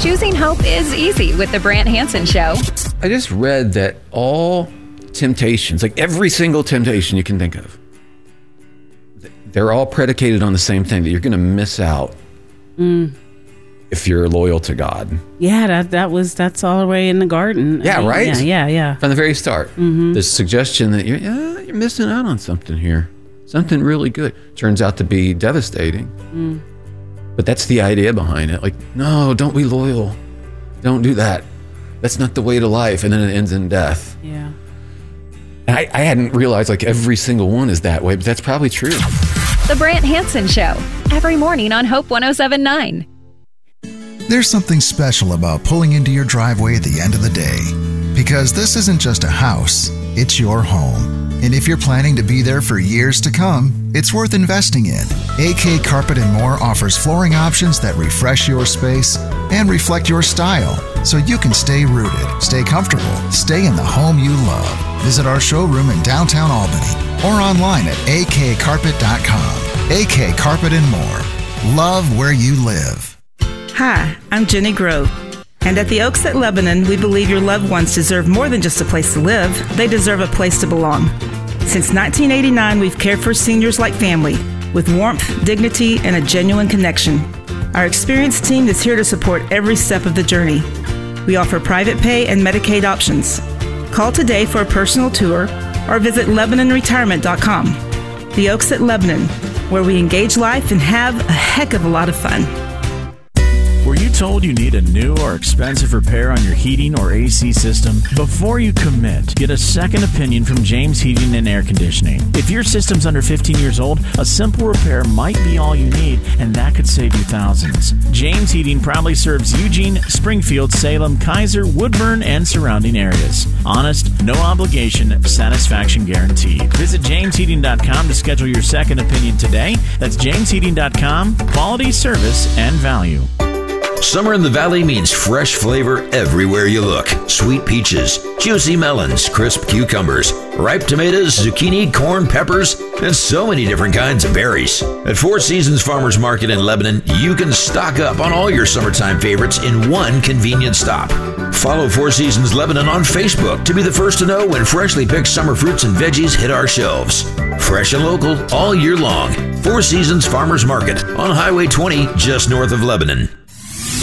Choosing hope is easy with the Brant Hansen Show. I just read that all temptations, like every single temptation you can think of, they're all predicated on the same thing, that you're going to miss out if you're loyal to God. Yeah, that's all the way in the garden. Yeah, right? Yeah. From the very start. The suggestion that you're missing out on something here. Something really good. Turns out to be devastating. But that's the idea behind it. Like, no, don't be loyal. Don't do that. That's not the way to life. And then it ends in death. Yeah. And I hadn't realized like every single one is that way, but that's probably true. The Brant Hansen Show, every morning on Hope 107.9. There's something special about pulling into your driveway at the end of the day. Because this isn't just a house, it's your home. And if you're planning to be there for years to come, it's worth investing in. AK Carpet & More offers flooring options that refresh your space and reflect your style, so you can stay rooted, stay comfortable, stay in the home you love. Visit our showroom in downtown Albany or online at akcarpet.com. AK Carpet & More. Love where you live. Hi, I'm Jenny Grove. And at the Oaks at Lebanon, we believe your loved ones deserve more than just a place to live. They deserve a place to belong. Since 1989, we've cared for seniors like family, with warmth, dignity, and a genuine connection. Our experienced team is here to support every step of the journey. We offer private pay and Medicaid options. Call today for a personal tour or visit LebanonRetirement.com. The Oaks at Lebanon, where we engage life and have a heck of a lot of fun. Were you told you need a new or expensive repair on your heating or AC system? Before you commit, get a second opinion from James Heating and Air Conditioning. If your system's under 15 years old, a simple repair might be all you need, and that could save you thousands. James Heating proudly serves Eugene, Springfield, Salem, Kaiser, Woodburn, and surrounding areas. Honest, no obligation, satisfaction guaranteed. Visit jamesheating.com to schedule your second opinion today. That's jamesheating.com. Quality, service, and value. Summer in the Valley means fresh flavor everywhere you look. Sweet peaches, juicy melons, crisp cucumbers, ripe tomatoes, zucchini, corn, peppers, and so many different kinds of berries. At Four Seasons Farmers Market in Lebanon, you can stock up on all your summertime favorites in one convenient stop. Follow Four Seasons Lebanon on Facebook to be the first to know when freshly picked summer fruits and veggies hit our shelves. Fresh and local all year long. Four Seasons Farmers Market on Highway 20 just north of Lebanon.